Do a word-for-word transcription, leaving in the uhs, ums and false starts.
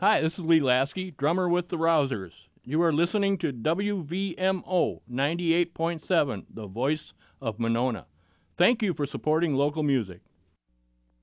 Hi, this is Lee Lasky, drummer with the Rousers. You are listening to W V M O ninety-eight point seven, the voice of Monona. Thank you for supporting local music.